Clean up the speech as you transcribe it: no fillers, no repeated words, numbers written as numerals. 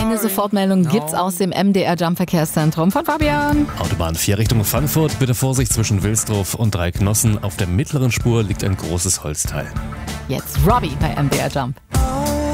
Eine Sofortmeldung gibt's aus dem MDR Jump Verkehrszentrum von Fabian. Autobahn 4 Richtung Frankfurt. Bitte Vorsicht zwischen Wilsdorf und Dreiknossen. Auf der mittleren Spur liegt ein großes Holzteil. Jetzt Robbie bei MDR Jump.